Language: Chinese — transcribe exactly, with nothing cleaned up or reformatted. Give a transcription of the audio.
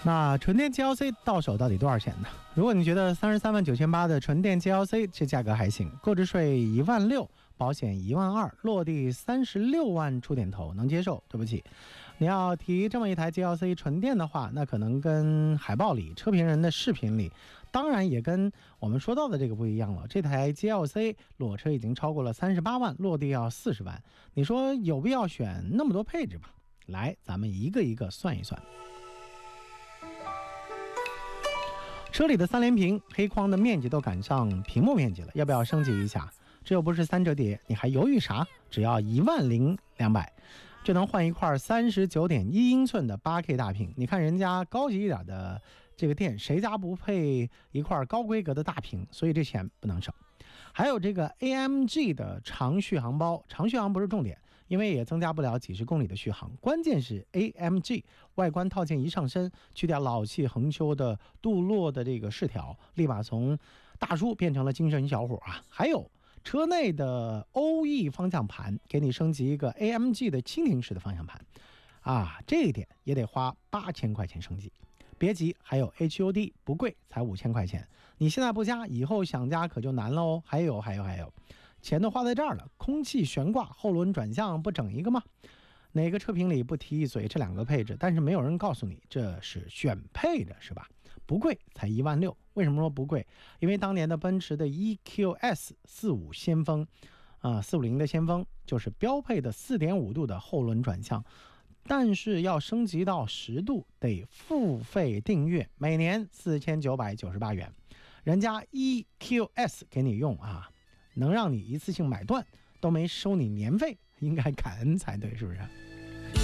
那纯电 G L C 到手到底多少钱呢？如果你觉得三十三万九千八的纯电 G L C 这价格还行，购置税一万六，保险一万二，落地三十六万出点头，能接受。对不起，你要提这么一台 G L C 纯电的话，那可能跟海报里、车评人的视频里，当然也跟我们说到的这个不一样了。这台 G L C 裸车已经超过了三十八万，落地要四十万，你说有必要选那么多配置吗？来，咱们一个一个算一算。车里的三连屏黑框的面积都赶上屏幕面积了，要不要升级一下？这又不是三折叠，你还犹豫啥？只要一万零两百就能换一块三十九点一英寸的 八 K 大屏。你看人家高级一点的这个店，谁家不配一块高规格的大屏？所以这钱不能省。还有这个 A M G 的长续航包，长续航不是重点，因为也增加不了几十公里的续航，关键是 A M G 外观套件一上身，去掉老气横秋的镀铬的这个饰条，立马从大叔变成了精神小伙啊！还有车内的 O E 方向盘，给你升级一个 A M G 的蜻蜓式的方向盘啊，这一点也得花八千块钱升级。别急，还有 H U D 不贵，才五千块钱，你现在不加，以后想加可就难了哦。还有还有还有，钱都花在这儿了，空气悬挂、后轮转向不整一个吗？哪个车评里不提一嘴这两个配置？但是没有人告诉你这是选配的，是吧？不贵，才一万六。为什么说不贵？因为当年的奔驰的 E Q S 四五先锋啊，四五零的先锋就是标配的 四点五 度的后轮转向。但是要升级到十度得付费订阅，每年四千九百九十八元，人家 E Q S 给你用啊，能让你一次性买断，都没收你年费，应该感恩才对，是不是？